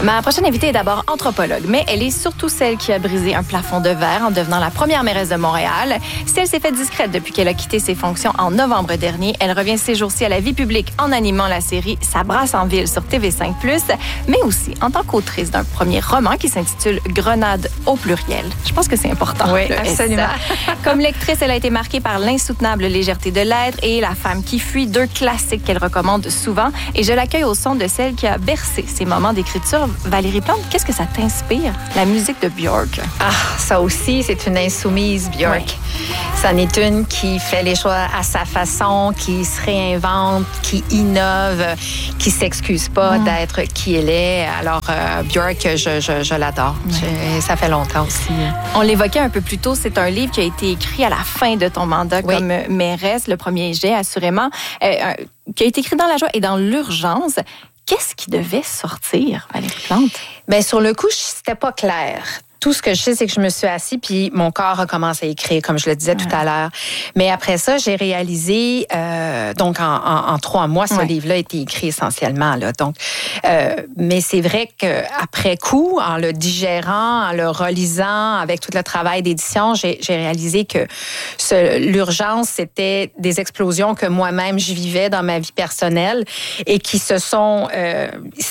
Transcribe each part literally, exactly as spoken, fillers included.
Ma prochaine invitée est d'abord anthropologue, mais elle est surtout celle qui a brisé un plafond de verre en devenant la première mairesse de Montréal. Si elle s'est faite discrète depuis qu'elle a quitté ses fonctions en novembre dernier, elle revient ces jours-ci à la vie publique en animant la série Ça brasse en ville sur T V cinq plus, mais aussi en tant qu'autrice d'un premier roman qui s'intitule Grenade au pluriel. Je pense que c'est important. Oui, absolument. Comme lectrice, elle a été marquée par l'insoutenable légèreté de l'être et La femme qui fuit, deux classiques qu'elle recommande souvent. Et je l'accueille au son de celle qui a bercé ses moments d'écriture. Valérie Plante, qu'est-ce que ça t'inspire, la musique de Björk? Ah, ça aussi, c'est une insoumise, Björk. Oui. Ça en est une qui fait les choix à sa façon, qui se réinvente, qui innove, qui s'excuse pas mm. d'être qui elle est. Alors, euh, Björk, je, je, je l'adore. Oui. Je, ça fait longtemps aussi. On l'évoquait un peu plus tôt, c'est un livre qui a été écrit à la fin de ton mandat oui. comme mairesse, le premier jet, assurément, euh, qui a été écrit dans la joie et dans l'urgence. Qu'est-ce qui devait sortir, Valérie Plante? Bien, sur le coup, c'était pas clair. Tout ce que je sais, c'est que je me suis assise puis mon corps a commencé à écrire, comme je le disais ouais. tout à l'heure. Mais après ça, j'ai réalisé, euh, donc en, en, en trois mois, ce ouais. livre-là a été écrit essentiellement. Là. Donc, euh, mais c'est vrai qu'après coup, en le digérant, en le relisant, avec tout le travail d'édition, j'ai, j'ai réalisé que ce, l'urgence, c'était des explosions que moi-même je vivais dans ma vie personnelle et qui se sont euh,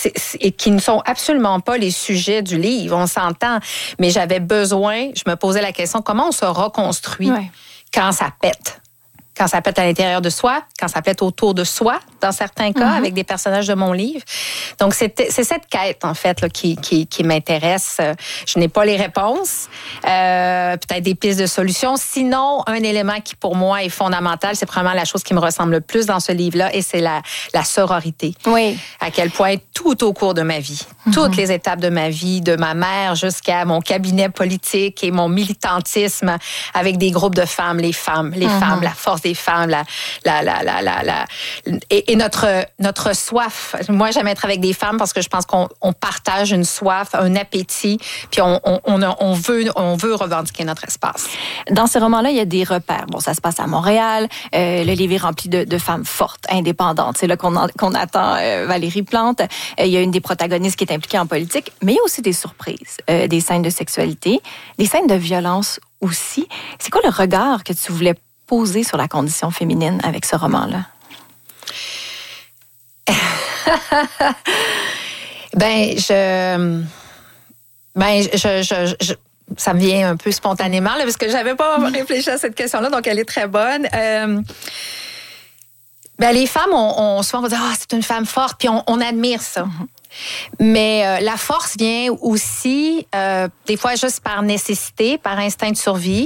et qui ne sont absolument pas les sujets du livre. On s'entend. Mais j'avais besoin, je me posais la question, comment on se reconstruit ouais. quand ça pète? Quand ça pète à l'intérieur de soi, quand ça pète autour de soi, dans certains cas, mm-hmm. avec des personnages de mon livre. Donc, c'est, c'est cette quête, en fait, là, qui, qui, qui m'intéresse. Je n'ai pas les réponses, euh, peut-être des pistes de solutions. Sinon, un élément qui, pour moi, est fondamental, c'est probablement la chose qui me ressemble le plus dans ce livre-là, et c'est la, la sororité. Oui. À quel point, tout au cours de ma vie, mm-hmm. toutes les étapes de ma vie, de ma mère jusqu'à mon cabinet politique et mon militantisme avec des groupes de femmes, les femmes, les mm-hmm. femmes, la force des femmes, la, la, la, la, la, la et, et notre, notre soif. Moi, j'aime être avec des femmes parce que je pense qu'on on partage une soif, un appétit, puis on, on, on, on, veut, on veut revendiquer notre espace. Dans ce roman-là, il y a des repères. Bon, ça se passe à Montréal. Euh, le livre est rempli de, de femmes fortes, indépendantes. C'est là qu'on, en, qu'on attend euh, Valérie Plante. Euh, il y a une des protagonistes qui est impliquée en politique, mais il y a aussi des surprises, euh, des scènes de sexualité, des scènes de violence aussi. C'est quoi le regard que tu voulais poser sur la condition féminine avec ce roman-là? ben, je... Ben, je... je, je... Ça me vient un peu spontanément, là, parce que j'avais pas réfléchi à cette question-là, donc elle est très bonne. Euh... Ben, les femmes, on, on souvent va dire, ah, c'est une femme forte, puis on, on admire ça. Mm-hmm. Mais euh, la force vient aussi, euh, des fois, juste par nécessité, par instinct de survie.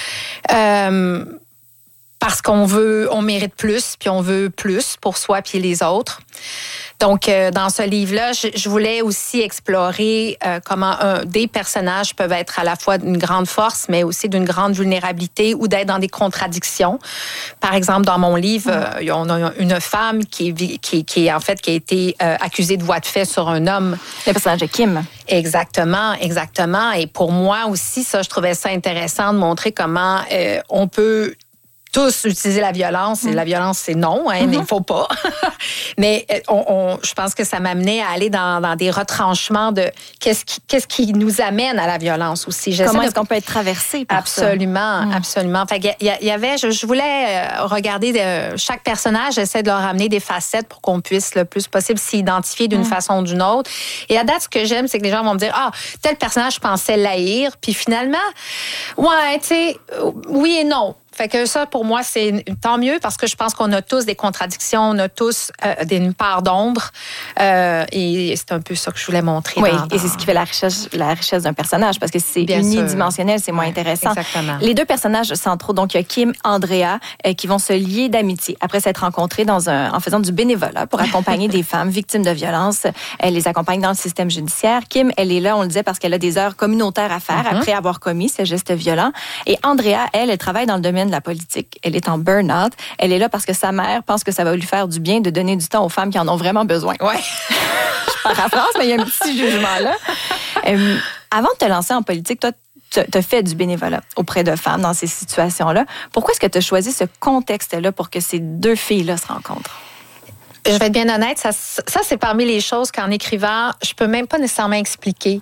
Euh... Parce qu'on veut, on mérite plus, puis on veut plus pour soi puis les autres. Donc, euh, dans ce livre-là, je, je voulais aussi explorer euh, comment un, des personnages peuvent être à la fois d'une grande force, mais aussi d'une grande vulnérabilité ou d'être dans des contradictions. Par exemple, dans mon livre, euh, on a une femme qui est, qui, qui est en fait qui a été euh, accusée de voies de fait sur un homme. Le personnage de Kim. Exactement, exactement. Et pour moi aussi, ça, je trouvais ça intéressant de montrer comment euh, on peut tous utiliser la violence. Et la violence, c'est non, hein, mm-hmm. mais il faut pas. Mais on, on, je pense que ça m'amenait à aller dans, dans des retranchements de qu'est-ce qui, qu'est-ce qui nous amène à la violence aussi. J'essaie Comment de... est-ce qu'on peut être traversé par absolument, ça? Absolument. Mm. Fait qu'il y, y avait, je, je voulais regarder de, chaque personnage, j'essaie de leur amener des facettes pour qu'on puisse le plus possible s'identifier d'une mm. façon ou d'une autre. Et à date, ce que j'aime, c'est que les gens vont me dire, ah, tel personnage, je pensais l'haïr. Puis finalement, ouais, tu sais, oui et non. Fait que ça, pour moi, c'est tant mieux parce que je pense qu'on a tous des contradictions, on a tous euh, une part d'ombre. Euh, et c'est un peu ça que je voulais montrer. Oui, dans, et c'est ce qui fait la richesse, la richesse d'un personnage parce que c'est bien unidimensionnel, sûr. C'est moins ouais, intéressant. Exactement. Les deux personnages centraux, donc il y a Kim, Andrea, euh, qui vont se lier d'amitié après s'être rencontrés dans un, en faisant du bénévolat pour accompagner des femmes victimes de violences. Elle les accompagne dans le système judiciaire. Kim, elle est là, on le disait, parce qu'elle a des heures communautaires à faire mm-hmm. après avoir commis ce geste violent. Et Andrea, elle, elle travaille dans le domaine de la politique. Elle est en burn-out. Elle est là parce que sa mère pense que ça va lui faire du bien de donner du temps aux femmes qui en ont vraiment besoin. Ouais. Je paraphrase, mais il y a un petit jugement là. Euh, avant de te lancer en politique, toi, tu as fait du bénévolat auprès de femmes dans ces situations-là. Pourquoi est-ce que tu as choisi ce contexte-là pour que ces deux filles-là se rencontrent? Je vais être bien honnête, ça, ça c'est parmi les choses qu'en écrivant, je peux même pas nécessairement expliquer.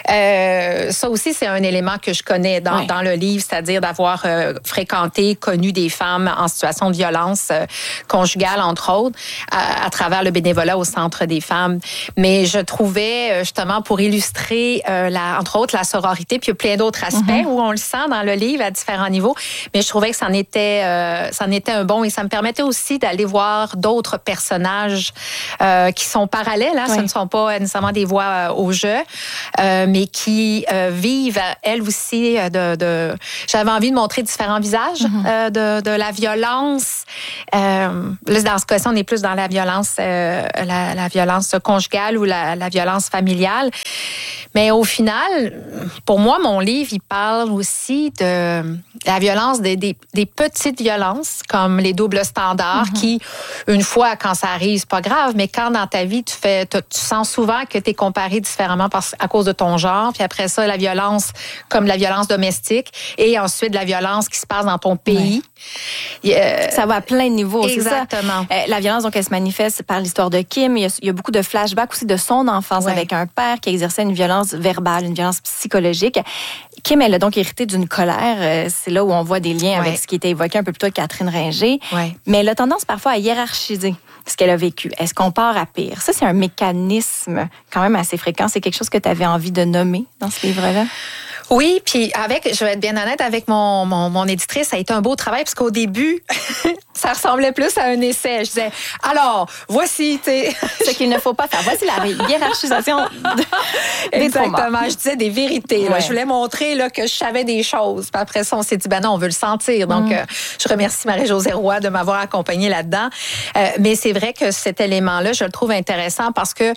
Euh, ça aussi, c'est un élément que je connais dans, ouais. dans le livre, c'est-à-dire d'avoir euh, fréquenté, connu des femmes en situation de violence euh, conjugale, entre autres, à, à travers le bénévolat au Centre des femmes. Mais je trouvais, justement, pour illustrer, euh, la, entre autres, la sororité, puis il y a plein d'autres aspects mm-hmm. où on le sent dans le livre à différents niveaux, mais je trouvais que c'en était, euh, c'en était un bon et ça me permettait aussi d'aller voir d'autres personnages Euh, qui sont parallèles, hein, oui. ce ne sont pas nécessairement des voix euh, au jeu, euh, mais qui euh, vivent, elles aussi, de, de... J'avais envie de montrer différents visages mm-hmm. euh, de, de la violence. Euh, là, dans ce cas-ci, on est plus dans la violence, euh, la, la violence conjugale ou la, la violence familiale. Mais au final, pour moi, mon livre, il parle aussi de la violence, des, des, des petites violences, comme les doubles standards, mm-hmm. qui, une fois, quand ça arrive, c'est pas grave, mais quand dans ta vie, tu fais, tu sens souvent que tu es comparé différemment parce, à cause de ton genre, puis après ça, la violence, comme la violence domestique, et ensuite la violence qui se passe dans ton pays. Ouais. Euh, ça va à plein de niveaux, exactement. C'est ça. Euh, la violence, donc, elle se manifeste par l'histoire de Kim. Il y a, il y a beaucoup de flashbacks aussi de son enfance ouais. avec un père qui exerçait une violence verbale, une violence psychologique. Kim, elle a donc hérité d'une colère. C'est là où on voit des liens ouais. avec ce qui était évoqué un peu plus tôt de Catherine Ringer. Ouais. Mais elle a tendance parfois à hiérarchiser ce qu'elle a vécu. Est-ce qu'on part à pire? Ça, c'est un mécanisme quand même assez fréquent. C'est quelque chose que tu avais envie de nommer dans ce livre-là? Oui, puis avec, je vais être bien honnête, avec mon, mon, mon éditrice, ça a été un beau travail, parce qu'au début, ça ressemblait plus à un essai. Je disais, alors, voici, tu sais... Ce qu'il ne faut pas faire. Voici la hiérarchisation de... Exactement. Je disais des vérités. Là. Ouais. Je voulais montrer là, que je savais des choses. Puis après ça, on s'est dit, ben non, on veut le sentir. Donc, mm. euh, je remercie Marie-Josée Roy de m'avoir accompagnée là-dedans. Euh, mais c'est vrai que cet élément-là, je le trouve intéressant parce que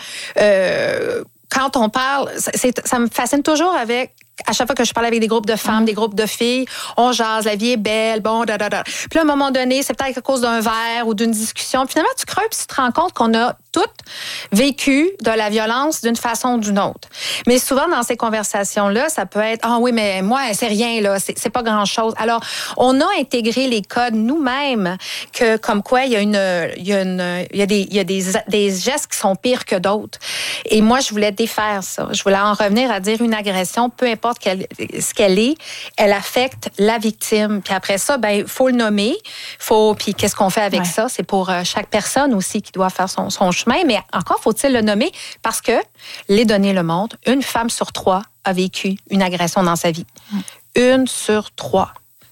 euh, quand on parle, c'est, ça me fascine toujours avec... À chaque fois que je parle avec des groupes de femmes, des groupes de filles, on jase, la vie est belle, bon, da, da, da. Puis là, à un moment donné, c'est peut-être à cause d'un verre ou d'une discussion. Puis finalement, tu creuses puis tu te rends compte qu'on a toutes vécu de la violence d'une façon ou d'une autre. Mais souvent, dans ces conversations-là, ça peut être « Ah oui, mais moi, c'est rien, là, c'est, c'est pas grand-chose. » Alors, on a intégré les codes nous-mêmes, que comme quoi il y a une, il y a une, il y a des, il y a des, des gestes qui sont pires que d'autres. Et moi, je voulais défaire ça. Je voulais en revenir à dire une agression, peu importe Qu'elle, ce qu'elle est, elle affecte la victime. Puis après ça, ben il faut le nommer. Faut, puis qu'est-ce qu'on fait avec ouais. ça? C'est pour chaque personne aussi qui doit faire son, son chemin. Mais encore faut-il le nommer parce que les données le montrent. Une femme sur trois a vécu une agression dans sa vie. Mm. Une sur trois.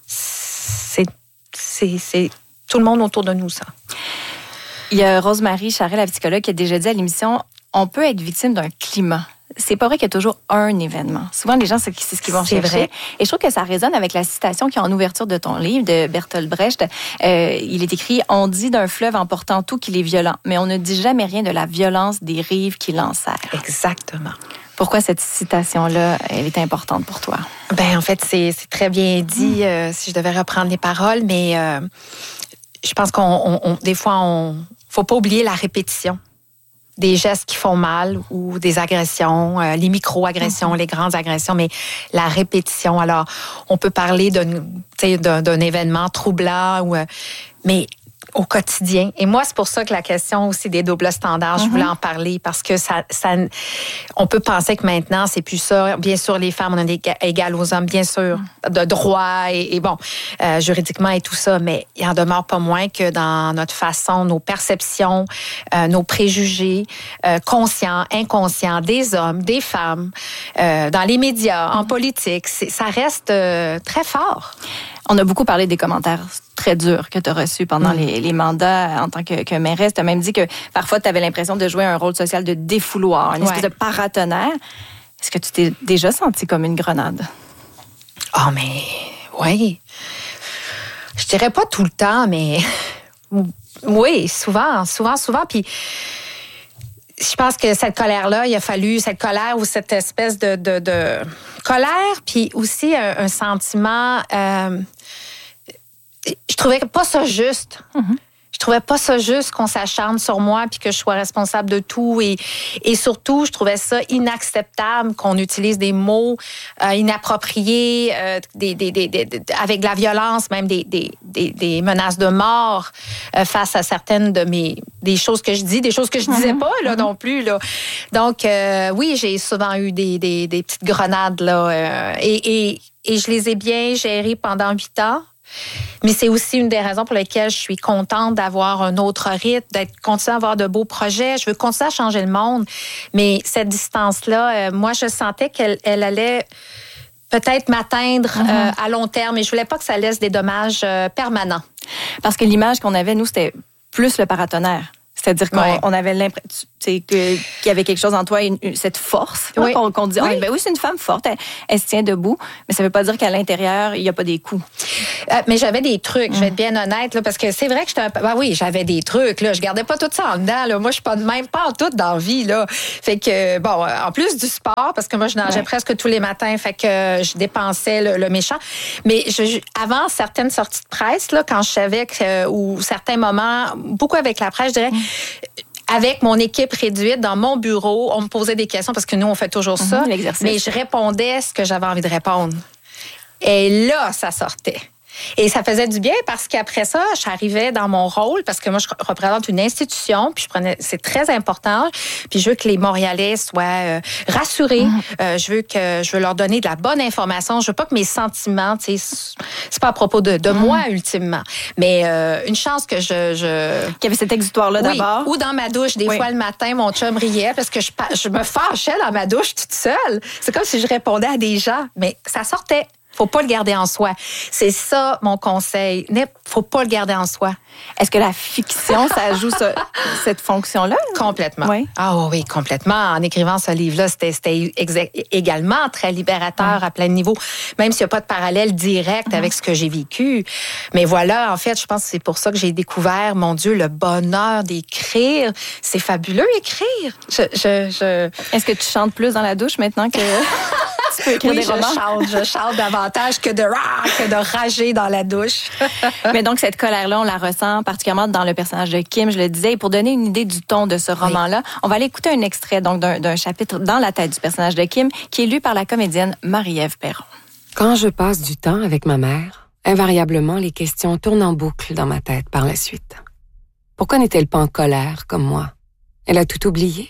C'est, c'est, c'est tout le monde autour de nous, ça. Il y a Rosemarie Charest, la psychologue, qui a déjà dit à l'émission, on peut être victime d'un climat. C'est pas vrai qu'il y a toujours un événement. Souvent, les gens, c'est ce qu'ils vont c'est chercher. Vrai. Et je trouve que ça résonne avec la citation qui est en ouverture de ton livre, de Bertolt Brecht. Euh, il est écrit « On dit d'un fleuve emportant tout qu'il est violent, mais on ne dit jamais rien de la violence des rives qui l'enserrent. » Exactement. Pourquoi cette citation-là, elle est importante pour toi? Ben en fait, c'est, c'est très bien dit, mmh. euh, si je devais reprendre les paroles, mais euh, je pense qu'on, on, on, des fois, on faut pas oublier la répétition. Des gestes qui font mal ou des agressions, euh, les micro-agressions, mm-hmm. les grandes agressions, mais la répétition. Alors, on peut parler d'un, d'un, d'un événement troublant, ou, euh, mais au quotidien. Et moi, c'est pour ça que la question aussi des doubles standards, mm-hmm. je voulais en parler parce que ça, ça, on peut penser que maintenant, c'est plus ça. Bien sûr, les femmes, on est égales aux hommes, bien sûr, mm-hmm. de droit et, et bon, euh, juridiquement et tout ça, mais il en demeure pas moins que dans notre façon, nos perceptions, euh, nos préjugés, euh, conscients, inconscients, des hommes, des femmes, euh, dans les médias, mm-hmm. en politique, c'est, ça reste euh, très fort. On a beaucoup parlé des commentaires très durs que tu as reçus pendant mmh. les, les mandats en tant que, que mairesse. Tu as même dit que parfois, tu avais l'impression de jouer un rôle social de défouloir, une ouais. espèce de paratonnerre. Est-ce que tu t'es déjà sentie comme une grenade? Oh, mais oui. Je dirais pas tout le temps, mais oui, souvent, souvent, souvent. Puis je pense que cette colère-là, il a fallu cette colère ou cette espèce de, de, de colère, puis aussi un, un sentiment... Euh, je trouvais pas ça juste. Mm-hmm. Je trouvais pas ça juste qu'on s'acharne sur moi puis que je sois responsable de tout. Et, et surtout, je trouvais ça inacceptable qu'on utilise des mots euh, inappropriés, euh, des, des, des, des, avec de la violence, même des, des, des, des menaces de mort euh, face à certaines de mes des choses que je dis, des choses que je disais pas là, non plus. Là. Donc, euh, oui, j'ai souvent eu des, des, des petites grenades. Là, euh, et, et, et je les ai bien gérées pendant huit ans. Mais c'est aussi une des raisons pour lesquelles je suis contente d'avoir un autre rythme, d'être continuer à avoir de beaux projets. Je veux continuer à changer le monde. Mais cette distance-là, euh, moi, je sentais qu'elle elle allait peut-être m'atteindre mm-hmm. euh, à long terme. Et je voulais pas que ça laisse des dommages euh, permanents. Parce que l'image qu'on avait, nous, c'était plus le paratonnerre. C'est-à-dire qu'on ouais. on avait l'impression que, qu'il y avait quelque chose en toi, une, une, cette force, oui. qu'on, qu'on dit, oui. Oh, ben oui, c'est une femme forte, elle, elle se tient debout, mais ça ne veut pas dire qu'à l'intérieur, il n'y a pas des coups. Euh, mais j'avais des trucs, mm. je vais être bien honnête, là, parce que c'est vrai que j'étais un peu... Ben oui, j'avais des trucs, là, je gardais pas tout ça en dedans, là. Moi, je suis pas de même pas en tout dans la vie, là. Fait que, bon, en plus du sport, parce que moi, je nageais ouais. presque tous les matins, fait que je dépensais le, le méchant. Mais je, avant certaines sorties de presse, là, quand je savais que, ou certains moments, beaucoup avec la presse, je dirais... Mm. Avec mon équipe réduite, dans mon bureau, on me posait des questions parce que nous, on fait toujours ça. Mmh, l'exercice. Mais je répondais ce que j'avais envie de répondre. Et là, ça sortait. Et ça faisait du bien parce qu'après ça, j'arrivais dans mon rôle, parce que moi, je représente une institution, puis je prenais, c'est très important, puis je veux que les Montréalais soient euh, rassurés, mmh. euh, je veux que je veux leur donner de la bonne information, je veux pas que mes sentiments, tu sais, c'est pas à propos de, de mmh. moi, ultimement, mais euh, une chance que je... je... Qu'il y avait cet exutoire-là oui, d'abord. Ou dans ma douche, des oui. fois le matin, mon chum riait parce que je, je me fâchais dans ma douche toute seule. C'est comme si je répondais à des gens, mais ça sortait. Faut pas le garder en soi. C'est ça, mon conseil. Faut pas le garder en soi. Est-ce que la fiction, ça joue ce, cette fonction-là? Complètement. Oui. Ah oui, complètement. En écrivant ce livre-là, c'était, c'était exa- également très libérateur mmh. à plein de niveaux, même s'il n'y a pas de parallèle direct mmh. avec ce que j'ai vécu. Mais voilà, en fait, je pense que c'est pour ça que j'ai découvert, mon Dieu, le bonheur d'écrire. C'est fabuleux, écrire. Je, je, je... Est-ce que tu chantes plus dans la douche maintenant que... Tu peux écrire oui, des je romans? chante, je chante davantage que de, que de rager dans la douche. Mais donc, cette colère-là, on la ressent particulièrement dans le personnage de Kim, je le disais. Et pour donner une idée du ton de ce roman-là, oui. on va aller écouter un extrait donc, d'un, d'un chapitre dans la tête du personnage de Kim, qui est lu par la comédienne Marie-Ève Perron. Quand je passe du temps avec ma mère, invariablement, les questions tournent en boucle dans ma tête par la suite. Pourquoi n'est-elle pas en colère comme moi? Elle a tout oublié?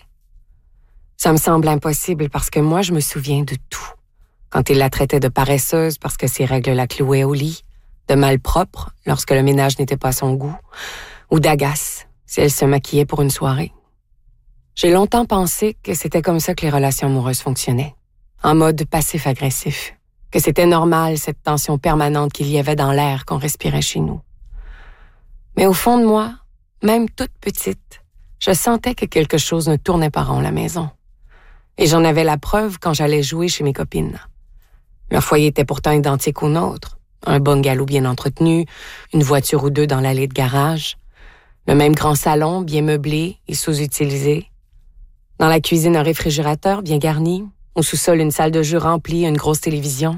Ça me semble impossible parce que moi, je me souviens de tout. Quand il la traitait de paresseuse parce que ses règles la clouaient au lit, de malpropre lorsque le ménage n'était pas à son goût, ou d'agace si elle se maquillait pour une soirée. J'ai longtemps pensé que c'était comme ça que les relations amoureuses fonctionnaient, en mode passif-agressif, que c'était normal cette tension permanente qu'il y avait dans l'air qu'on respirait chez nous. Mais au fond de moi, même toute petite, je sentais que quelque chose ne tournait pas rond à la maison. Et j'en avais la preuve quand j'allais jouer chez mes copines. Leur foyer était pourtant identique au nôtre. Un bungalow bien entretenu, une voiture ou deux dans l'allée de garage, le même grand salon bien meublé et sous-utilisé. Dans la cuisine, un réfrigérateur bien garni, au sous-sol, une salle de jeu remplie, une grosse télévision.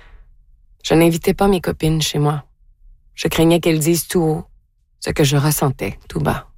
Je n'invitais pas mes copines chez moi. Je craignais qu'elles disent tout haut ce que je ressentais tout bas.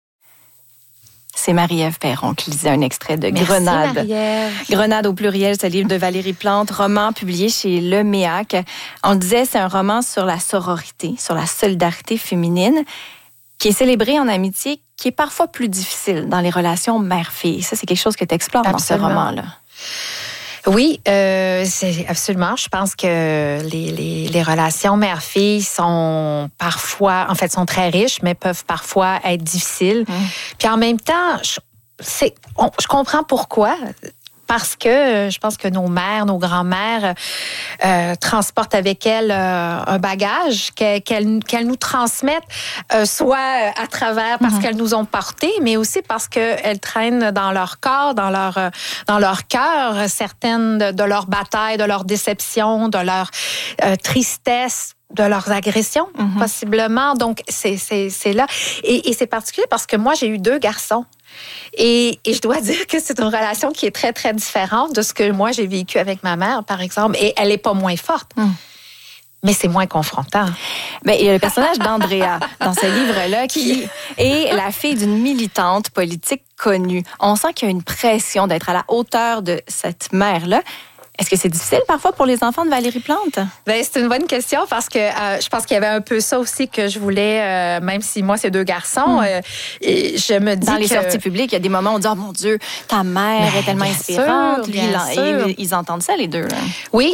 C'est Marie-Ève Perron qui lisait un extrait de Merci, Grenade. Marie-Ève. Grenade au pluriel, ce livre de Valérie Plante, roman publié chez Le Méac. On disait, c'est un roman sur la sororité, sur la solidarité féminine, qui est célébrée en amitié, qui est parfois plus difficile dans les relations mère-fille. Ça, c'est quelque chose que tu explores dans ce roman-là. Oui, euh, c'est absolument. Je pense que les, les, les relations mère-fille sont parfois, en fait, sont très riches, mais peuvent parfois être difficiles. Mmh. Puis en même temps, je, c'est, on, je comprends pourquoi. Parce que je pense que nos mères, nos grands-mères euh, transportent avec elles euh, un bagage qu'elles, qu'elles, qu'elles nous transmettent, euh, soit à travers parce mm-hmm. qu'elles nous ont portés, mais aussi parce qu'elles traînent dans leur corps, dans leur dans leur cœur, certaines de, de leurs batailles, de leurs déceptions, de leur euh, tristesse, de leurs agressions, mm-hmm. possiblement. Donc, c'est, c'est, c'est là. Et, et c'est particulier parce que moi, j'ai eu deux garçons. Et, et je dois dire que c'est une relation qui est très, très différente de ce que moi, j'ai vécu avec ma mère, par exemple. Et elle n'est pas moins forte. Mm. Mais c'est moins confrontant. Bien, il y a le personnage d'Andrea dans ce livre-là qui est la fille d'une militante politique connue. On sent qu'il y a une pression d'être à la hauteur de cette mère-là. Est-ce que c'est difficile parfois pour les enfants de Valérie Plante? Bien, c'est une bonne question parce que euh, je pense qu'il y avait un peu ça aussi que je voulais, euh, même si moi, c'est deux garçons. Mm. Euh, et je me dis Dans les que... sorties publiques, il y a des moments où on dit « Oh mon Dieu, ta mère ben, est tellement inspirante. » Lui, ils, ils entendent ça, les deux. Hein. Oui,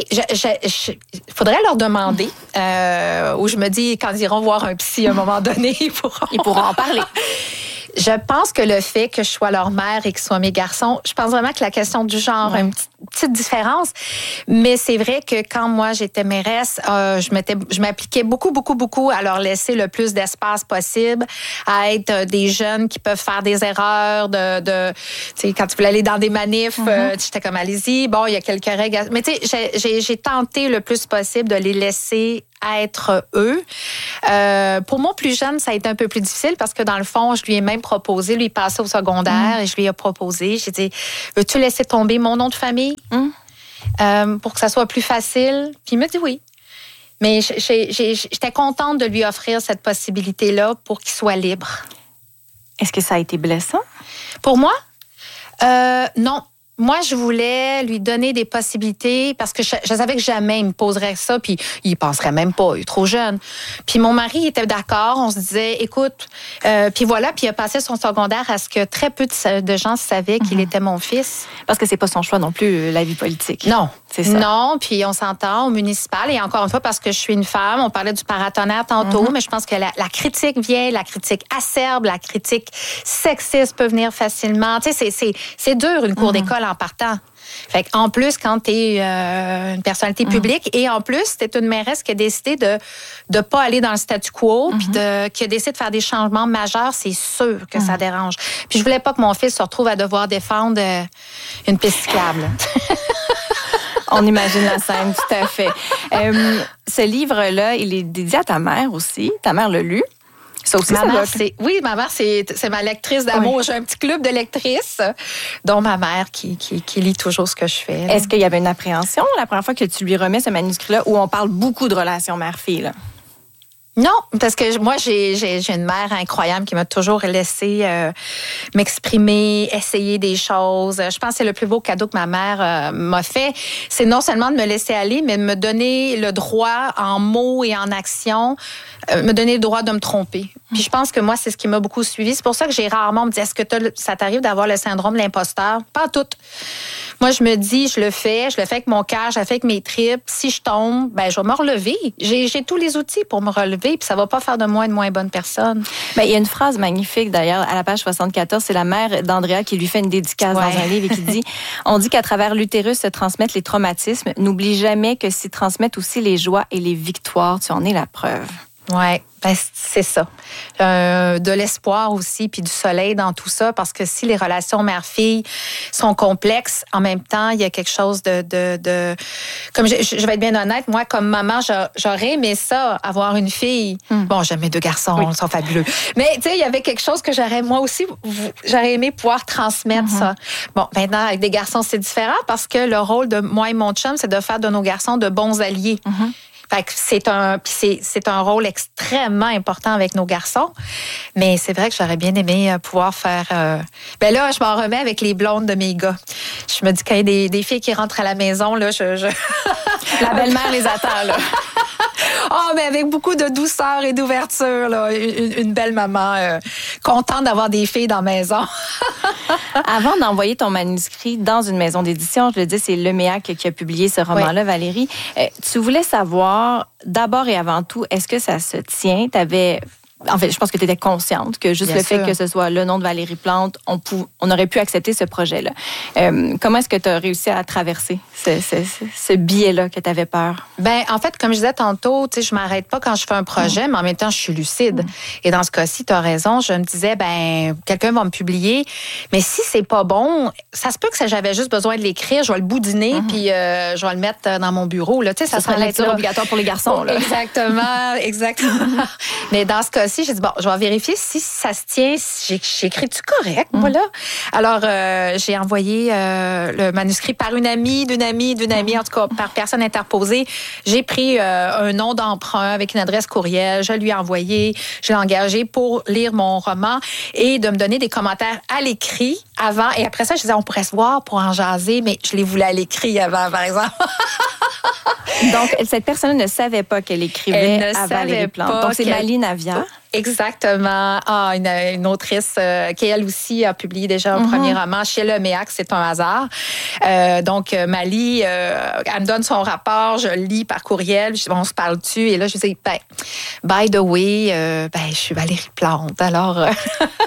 il faudrait leur demander. Euh, où je me dis, quand ils iront voir un psy à un moment donné, ils pourront, ils pourront en parler. Je pense que le fait que je sois leur mère et qu'ils soient mes garçons, je pense vraiment que la question du genre a ouais. une petite, petite différence. Mais c'est vrai que quand moi, j'étais mairesse, euh, je, m'étais, je m'appliquais beaucoup, beaucoup, beaucoup à leur laisser le plus d'espace possible, à être des jeunes qui peuvent faire des erreurs. De, de tu sais, quand tu voulais aller dans des manifs, mm-hmm. euh, j'étais comme, allez-y. Bon, il y a quelques règles. Mais tu sais, j'ai, j'ai, j'ai tenté le plus possible de les laisser être eux. Euh, pour mon plus jeune, ça a été un peu plus difficile parce que dans le fond, je lui ai même proposé, lui, il passait au secondaire mmh. et je lui ai proposé. J'ai dit, veux-tu laisser tomber mon nom de famille mmh. euh, pour que ça soit plus facile? Puis il m'a dit oui. Mais j'ai, j'ai, j'étais contente de lui offrir cette possibilité-là pour qu'il soit libre. Est-ce que ça a été blessant? Pour moi? Euh, non. Moi, je voulais lui donner des possibilités parce que je, je savais que jamais il me poserait ça, puis il penserait même pas, il est trop jeune. Puis mon mari était d'accord, on se disait, écoute, euh, puis voilà, puis il a passé son secondaire à ce que très peu de, de gens savaient qu'il mm-hmm. était mon fils. Parce que c'est pas son choix non plus, la vie politique. Non. C'est ça. Non, puis on s'entend au municipal, et encore une fois, parce que je suis une femme, on parlait du paratonnerre tantôt, mm-hmm. mais je pense que la, la critique vient, la critique acerbe, la critique sexiste peut venir facilement. Tu sais, c'est, c'est, c'est dur, une cour mm-hmm. d'école en partant. Fait en plus, quand tu es euh, une personnalité publique, mmh. et en plus, tu es une mairesse qui a décidé de ne pas aller dans le statu quo, mmh. puis de, qui a décidé de faire des changements majeurs, c'est sûr que mmh. ça dérange. Puis je voulais pas que mon fils se retrouve à devoir défendre euh, une piste cyclable. On imagine la scène, tout à fait. Euh, ce livre-là, il est dédié à ta mère aussi. Ta mère l'a lu. Ça aussi, ma ça mère, va... c'est, oui, ma mère, c'est, c'est ma lectrice d'amour. Oui. J'ai un petit club de lectrices, dont ma mère qui, qui, qui lit toujours ce que je fais. Là. Est-ce qu'il y avait une appréhension la première fois que tu lui remets ce manuscrit-là où on parle beaucoup de relations mère-fille, là? Non, parce que moi, j'ai, j'ai, j'ai une mère incroyable qui m'a toujours laissé euh, m'exprimer, essayer des choses. Je pense que c'est le plus beau cadeau que ma mère euh, m'a fait. C'est non seulement de me laisser aller, mais de me donner le droit en mots et en action, euh, me donner le droit de me tromper. Puis je pense que moi, c'est ce qui m'a beaucoup suivi. C'est pour ça que j'ai rarement me dit, est-ce que ça t'arrive d'avoir le syndrome de l'imposteur? Pas tout. Moi, je me dis, je le fais, je le fais avec mon cœur, je le fais avec mes tripes. Si je tombe, ben je vais me relever. J'ai, j'ai tous les outils pour me relever, puis ça va pas faire de moi une moins bonne personne. Ben, il y a une phrase magnifique, d'ailleurs, à la page soixante-quatorze, c'est la mère d'Andrea qui lui fait une dédicace ouais. dans un livre et qui dit, on dit qu'à travers l'utérus se transmettent les traumatismes. N'oublie jamais que s'y transmettent aussi les joies et les victoires. Tu en es la preuve. Ouais, ben c'est ça. Euh, de l'espoir aussi, puis du soleil dans tout ça, parce que si les relations mère-fille sont complexes, en même temps, il y a quelque chose de... de, de comme je, je vais être bien honnête, moi, comme maman, j'aurais aimé ça, avoir une fille. Mm. Bon, j'aime mes deux garçons, oui. ils sont fabuleux. Mais tu sais, il y avait quelque chose que j'aurais, moi aussi, j'aurais aimé pouvoir transmettre mm-hmm. ça. Bon, maintenant, avec des garçons, c'est différent, parce que le rôle de moi et mon chum, c'est de faire de nos garçons de bons alliés. Mm-hmm. Fait que c'est un, c'est, c'est un rôle extrêmement important avec nos garçons. Mais c'est vrai que j'aurais bien aimé pouvoir faire... Euh... Ben là, je m'en remets avec les blondes de mes gars. Je me dis qu'il y a des, des filles qui rentrent à la maison, là, je... je... La belle-mère les attend, là. Oh, mais avec beaucoup de douceur et d'ouverture, là. Une, une belle maman euh, contente d'avoir des filles dans la maison. Avant d'envoyer ton manuscrit dans une maison d'édition, je le dis, c'est Leméac qui a publié ce roman-là, oui. Valérie. Euh, tu voulais savoir, d'abord et avant tout, est-ce que ça se tient? T'avais... En fait, je pense que tu étais consciente que juste Bien le sûr. Fait que ce soit le nom de Valérie Plante, on, pou- on aurait pu accepter ce projet-là. Euh, comment est-ce que tu as réussi à traverser ce, ce, ce biais-là que tu avais peur? Ben, en fait, comme je disais tantôt, tu sais, je m'arrête pas quand je fais un projet, mmh. mais en même temps, je suis lucide. Mmh. Et dans ce cas-ci, tu as raison, je me disais, ben, quelqu'un va me publier, mais si c'est pas bon, ça se peut que ça, j'avais juste besoin de l'écrire, je vais le boudiner, mmh. puis euh, je vais le mettre dans mon bureau. Là. Tu sais, ça, ça serait lecture obligatoire pour les garçons. Là. Exactement, exactement. Mais dans ce cas assis, j'ai dit, bon, je vais vérifier si ça se tient, si j'ai écrit-tu correct, mm. voilà. Alors, euh, j'ai envoyé euh, le manuscrit par une amie, d'une amie, d'une amie, en tout cas, par personne interposée. J'ai pris euh, un nom d'emprunt avec une adresse courriel, je lui ai envoyé, je l'ai engagé pour lire mon roman et de me donner des commentaires à l'écrit avant. Et après ça, je disais, on pourrait se voir pour en jaser, mais je les voulais à l'écrit avant, par exemple. Donc, cette personne ne savait pas qu'elle écrivait Elle ne à Valérie Plante. Donc, c'est Mali Navia. Exactement. Ah, une, une autrice euh, qui, elle aussi, a publié déjà un mm-hmm. premier roman chez Le Méac, c'est un hasard. Euh, donc, Mali, euh, elle me donne son rapport, je le lis par courriel, je, on se parle dessus, et là, je dis, ben, by the way, euh, ben, je suis Valérie Plante. Alors... Euh,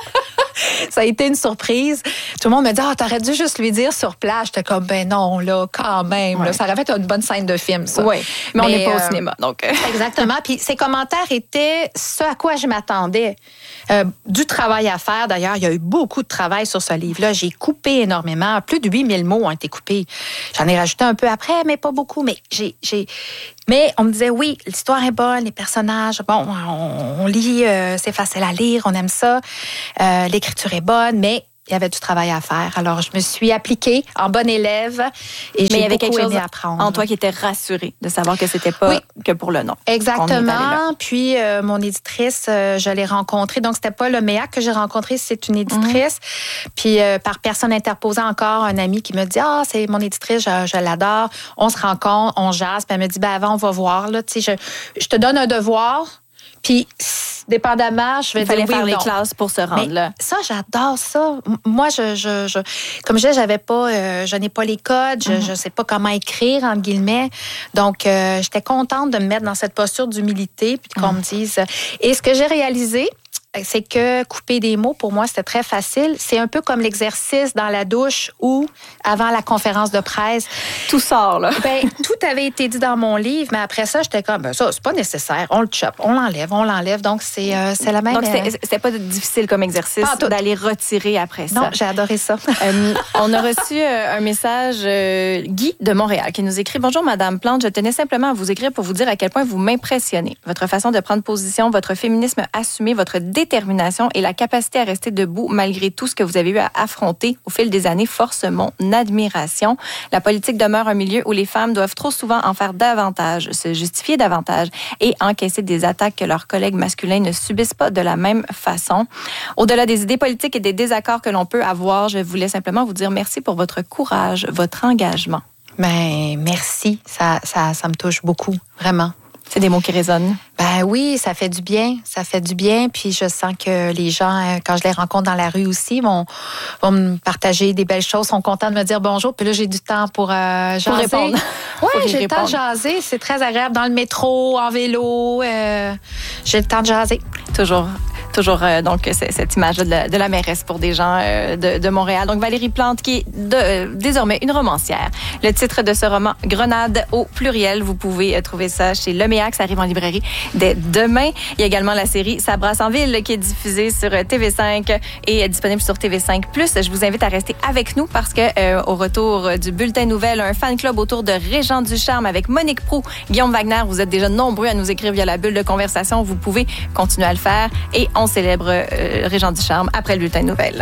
ça a été une surprise. Tout le monde me dit, ah, oh, t'aurais dû juste lui dire sur place. J'étais comme, ben non, là, quand même. Ouais. Là, ça aurait fait une bonne scène de film, ça. Oui, mais, mais on n'est pas euh, au cinéma, donc. Exactement. Puis ces commentaires étaient ce à quoi je m'attendais. Euh, du travail à faire. D'ailleurs, il y a eu beaucoup de travail sur ce livre-là. J'ai coupé énormément. Plus de huit mille mots ont été coupés. J'en ai rajouté un peu après, mais pas beaucoup. Mais j'ai... j'ai... Mais on me disait, oui, l'histoire est bonne, les personnages, bon, on, on lit, euh, c'est facile à lire, on aime ça. Euh, l'écriture est bonne, mais il y avait du travail à faire. Alors, je me suis appliquée en bonne élève et j'ai beaucoup quelque chose aimé apprendre. En toi qui était rassurée de savoir que c'était pas oui. que pour le nom. Exactement. Puis, euh, mon éditrice, euh, je l'ai rencontrée. Donc, c'était pas le Méac que j'ai rencontré, c'est une éditrice. Mm-hmm. Puis, euh, par personne interposée encore, un ami qui me dit, ah, c'est mon éditrice, je, je l'adore. On se rencontre, on jase. Puis, elle me dit, ben avant, on va voir. Là, tu sais, je, je te donne un devoir. Puis, dépendamment, je vais Il fallait dire oui faire ou les non. classes pour se rendre Mais là. Ça, j'adore ça. Moi, je, je, je comme je disais, j'avais pas, euh, je n'ai pas les codes, je, mm-hmm. je sais pas comment écrire entre guillemets. Donc, euh, j'étais contente de me mettre dans cette posture d'humilité, puis qu'on mm-hmm. me dise. Et ce que j'ai réalisé, c'est que couper des mots, pour moi, c'était très facile. C'est un peu comme l'exercice dans la douche ou avant la conférence de presse. Tout sort, là. Ben, tout avait été dit dans mon livre, mais après ça, j'étais comme, ben, ça, c'est pas nécessaire. On le chope, on l'enlève, on l'enlève. Donc, c'est, euh, c'est la même... Donc, c'était, c'était pas difficile comme exercice d'aller retirer après ça. Non, j'ai adoré ça. euh, on a reçu euh, un message, euh, Guy de Montréal, qui nous écrit, « Bonjour, Madame Plante, je tenais simplement à vous écrire pour vous dire à quel point vous m'impressionnez. Votre façon de prendre position, votre féminisme assumé, votre détermination et la capacité à rester debout malgré tout ce que vous avez eu à affronter au fil des années force mon admiration. La politique demeure un milieu où les femmes doivent trop souvent en faire davantage, se justifier davantage et encaisser des attaques que leurs collègues masculins ne subissent pas de la même façon. Au-delà des idées politiques et des désaccords que l'on peut avoir, je voulais simplement vous dire merci pour votre courage, votre engagement. » Ben, merci. Ça, ça, ça me touche beaucoup, vraiment. C'est des mots qui résonnent. Ben oui, ça fait du bien, ça fait du bien. Puis je sens que les gens, quand je les rencontre dans la rue aussi, vont, vont me partager des belles choses, sont contents de me dire bonjour. Puis là, j'ai du temps pour euh, jaser. Pour répondre. Oui, j'ai le temps de jaser. C'est très agréable dans le métro, en vélo. Euh, j'ai le temps de jaser. Toujours. Toujours euh, donc cette image de la, de la mairesse pour des gens euh, de, de Montréal. Donc Valérie Plante qui est de, euh, désormais une romancière. Le titre de ce roman, Grenade au pluriel. Vous pouvez euh, trouver ça chez Le Méac. Ça arrive en librairie dès demain. Il y a également la série Ça brasse en ville qui est diffusée sur T V cinq et est disponible sur T V cinq plus. Je vous invite à rester avec nous parce que euh, au retour du bulletin nouvelle, un fan club autour de Régent Ducharme avec Monique Proulx, Guillaume Wagner. Vous êtes déjà nombreux à nous écrire via la bulle de conversation. Vous pouvez continuer à le faire et on célèbre euh, Régent Ducharme après le bulletin de nouvelles.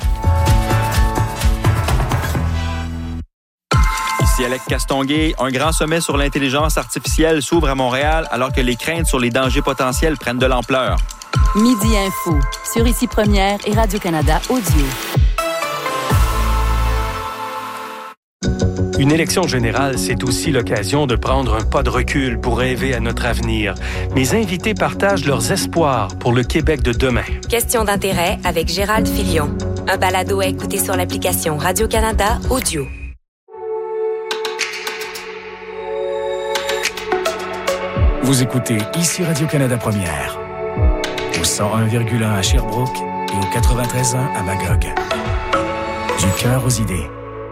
Ici Alex Castonguay. Un grand sommet sur l'intelligence artificielle s'ouvre à Montréal alors que les craintes sur les dangers potentiels prennent de l'ampleur. Midi Info sur Ici Première et Radio-Canada Audio. Une élection générale, c'est aussi l'occasion de prendre un pas de recul pour rêver à notre avenir. Mes invités partagent leurs espoirs pour le Québec de demain. Question d'intérêt avec Gérald Filion. Un balado à écouter sur l'application Radio-Canada Audio. Vous écoutez Ici Radio-Canada Première. Au cent un virgule un à Sherbrooke et au quatre-vingt-treize virgule un à Magog. Du cœur aux idées.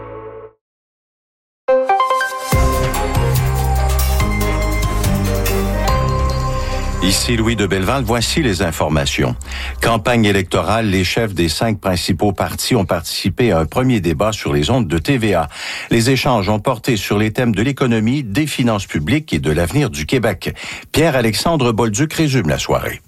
Ici Louis de Belleval, voici les informations. Campagne électorale, les chefs des cinq principaux partis ont participé à un premier débat sur les ondes de T V A. Les échanges ont porté sur les thèmes de l'économie, des finances publiques et de l'avenir du Québec. Pierre-Alexandre Bolduc résume la soirée.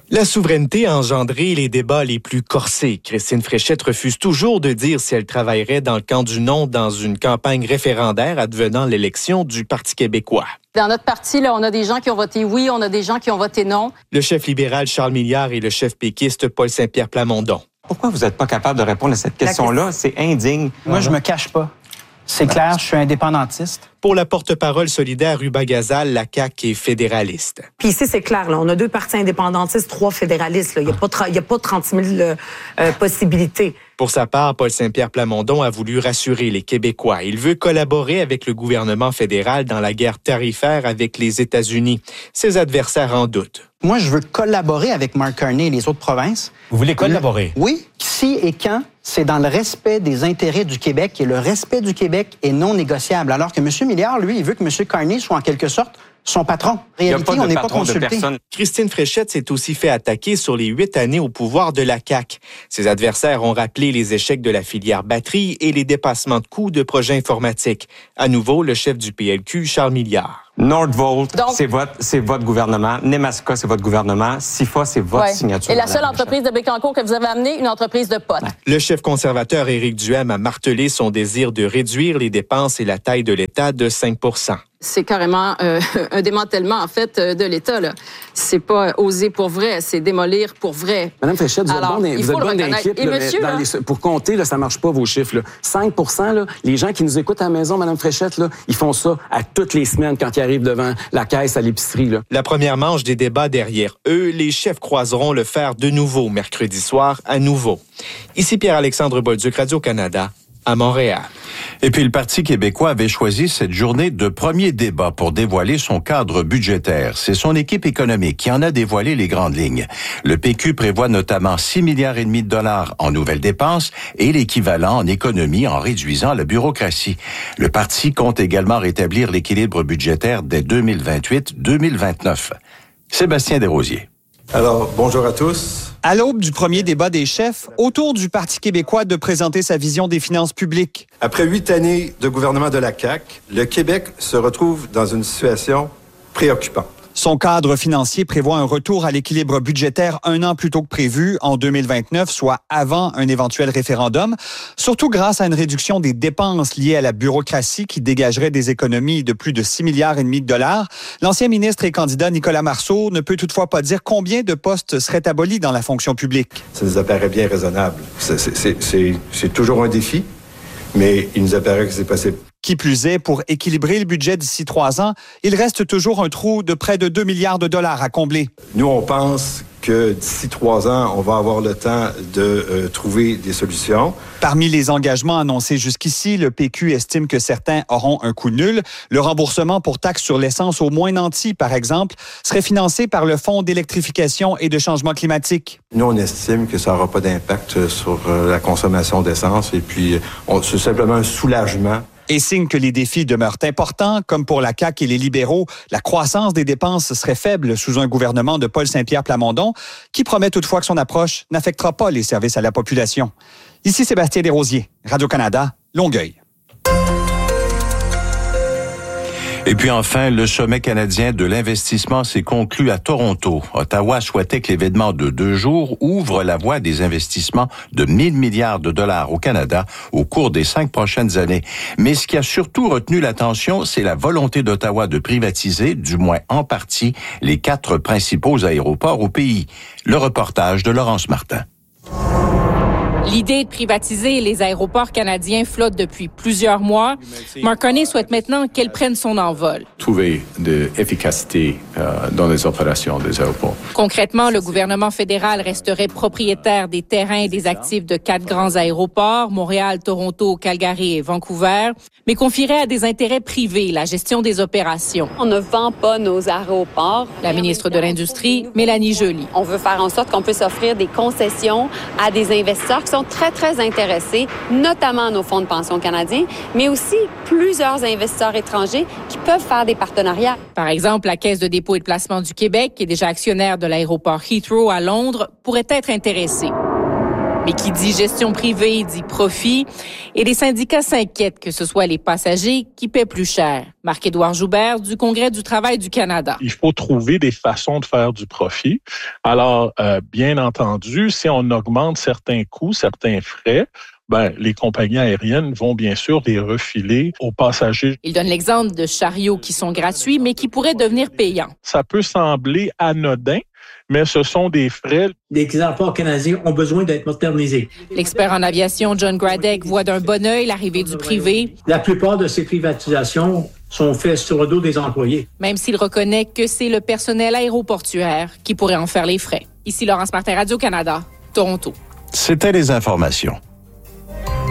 La souveraineté a engendré les débats les plus corsés. Christine Fréchette refuse toujours de dire si elle travaillerait dans le camp du non dans une campagne référendaire advenant l'élection du Parti québécois. Dans notre parti, là, on a des gens qui ont voté oui, on a des gens qui ont voté non. Le chef libéral Charles Milliard et le chef péquiste Paul Saint-Pierre Plamondon. Pourquoi vous n'êtes pas capable de répondre à cette question-là? C'est indigne. Moi, je me cache pas. C'est clair, je suis indépendantiste. Pour la porte-parole solidaire Ruba Gazal, la C A Q est fédéraliste. Puis ici, c'est clair, là, on a deux partis indépendantistes, trois fédéralistes. Là. Il n'y a, a pas trente mille euh, euh, possibilités. Pour sa part, Paul Saint-Pierre Plamondon a voulu rassurer les Québécois. Il veut collaborer avec le gouvernement fédéral dans la guerre tarifaire avec les États-Unis. Ses adversaires en doutent. Moi, je veux collaborer avec Mark Carney et les autres provinces. Vous voulez collaborer? Oui. Si et quand, c'est dans le respect des intérêts du Québec et le respect du Québec est non négociable. Alors que M. Milliard, lui, il veut que M. Carney soit en quelque sorte son patron. En réalité, on n'est pas consulté. Christine Fréchette s'est aussi fait attaquer sur les huit années au pouvoir de la C A Q. Ses adversaires ont rappelé les échecs de la filière batterie et les dépassements de coûts de projets informatiques. À nouveau, le chef du P L Q, Charles Milliard. Nordvolt, c'est votre, c'est votre gouvernement. Nemaska, c'est votre gouvernement. Sifa, c'est votre ouais. signature. Et la seule entreprise de Bécancour que vous avez amenée, une entreprise de potes. Le chef conservateur Éric Duhaime a martelé son désir de réduire les dépenses et la taille de l'État de cinq pour cent. C'est carrément euh, un démantèlement, en fait, de l'État, là. C'est pas oser pour vrai, c'est démolir pour vrai. Madame Fréchette, vous Alors, êtes bonne, vous êtes bonne d'équipe, là, monsieur, mais dans les, pour compter, là, ça marche pas, vos chiffres, là. cinq pour cent, là, les gens qui nous écoutent à la maison, Madame Fréchette, là, ils font ça à toutes les semaines quand ils arrivent devant la caisse à l'épicerie, là. La première manche des débats derrière eux, les chefs croiseront le fer de nouveau mercredi soir à nouveau. Ici Pierre-Alexandre Bolduc, Radio-Canada, à Montréal. Et puis le Parti québécois avait choisi cette journée de premier débat pour dévoiler son cadre budgétaire. C'est son équipe économique qui en a dévoilé les grandes lignes. Le P Q prévoit notamment six milliards et demi de dollars en nouvelles dépenses et l'équivalent en économie en réduisant la bureaucratie. Le parti compte également rétablir l'équilibre budgétaire dès deux mille vingt-huit deux mille vingt-neuf. Sébastien Desrosiers. Alors, bonjour à tous. À l'aube du premier débat des chefs, autour du Parti québécois de présenter sa vision des finances publiques. Après huit années de gouvernement de la C A Q, le Québec se retrouve dans une situation préoccupante. Son cadre financier prévoit un retour à l'équilibre budgétaire un an plus tôt que prévu, en deux mille vingt-neuf, soit avant un éventuel référendum, surtout grâce à une réduction des dépenses liées à la bureaucratie qui dégagerait des économies de plus de six milliards et demi de dollars. L'ancien ministre et candidat Nicolas Marceau ne peut toutefois pas dire combien de postes seraient abolis dans la fonction publique. Ça nous apparaît bien raisonnable. C'est, c'est, c'est, c'est toujours un défi, mais il nous apparaît que c'est possible. Qui plus est, pour équilibrer le budget d'ici trois ans, il reste toujours un trou de près de deux milliards de dollars à combler. Nous, on pense que d'ici trois ans, on va avoir le temps de euh, trouver des solutions. Parmi les engagements annoncés jusqu'ici, le P Q estime que certains auront un coût nul. Le remboursement pour taxes sur l'essence au moins nanti, par exemple, serait financé par le Fonds d'électrification et de changement climatique. Nous, on estime que ça n'aura pas d'impact sur euh, la consommation d'essence et puis on, c'est simplement un soulagement. Et signe que les défis demeurent importants, comme pour la C A Q et les libéraux, la croissance des dépenses serait faible sous un gouvernement de Paul Saint-Pierre Plamondon, qui promet toutefois que son approche n'affectera pas les services à la population. Ici Sébastien Desrosiers, Radio-Canada, Longueuil. Et puis enfin, le sommet canadien de l'investissement s'est conclu à Toronto. Ottawa souhaitait que l'événement de deux jours ouvre la voie des investissements de mille milliards de dollars au Canada au cours des cinq prochaines années. Mais ce qui a surtout retenu l'attention, c'est la volonté d'Ottawa de privatiser, du moins en partie, les quatre principaux aéroports au pays. Le reportage de Laurence Martin. L'idée de privatiser les aéroports canadiens flotte depuis plusieurs mois. Mark Carney souhaite maintenant qu'elle prenne son envol. Trouver de l'efficacité euh, dans les opérations des aéroports. Concrètement, le gouvernement fédéral resterait propriétaire des terrains et des actifs de quatre grands aéroports, Montréal, Toronto, Calgary et Vancouver, mais confierait à des intérêts privés la gestion des opérations. On ne vend pas nos aéroports. La ministre de l'Industrie, Mélanie Joly. On veut faire en sorte qu'on puisse offrir des concessions à des investisseurs qui sont très, très intéressés, notamment nos fonds de pension canadiens, mais aussi plusieurs investisseurs étrangers qui peuvent faire des partenariats. Par exemple, la Caisse de dépôt et de placement du Québec, qui est déjà actionnaire de l'aéroport Heathrow à Londres, pourrait être intéressée. Mais qui dit gestion privée dit profit. Et les syndicats s'inquiètent que ce soit les passagers qui paient plus cher. Marc-Édouard Joubert du Congrès du travail du Canada. Il faut trouver des façons de faire du profit. Alors, euh, bien entendu, si on augmente certains coûts, certains frais, ben, les compagnies aériennes vont bien sûr les refiler aux passagers. Il donne l'exemple de chariots qui sont gratuits, mais qui pourraient devenir payants. Ça peut sembler anodin, mais ce sont des frais. Les aéroports canadiens ont besoin d'être modernisés. L'expert en aviation John Gradek voit d'un bon œil l'arrivée du privé. La plupart de ces privatisations sont faites sur le dos des employés. Même s'il reconnaît que c'est le personnel aéroportuaire qui pourrait en faire les frais. Ici Laurence Martin, Radio-Canada, Toronto. C'était les informations.